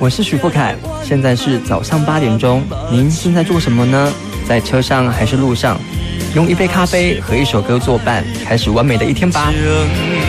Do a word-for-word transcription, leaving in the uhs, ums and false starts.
我是许富凯，现在是早上八点钟，您正在做什么呢？在车上还是路上？用一杯咖啡和一首歌作伴，开始完美的一天吧。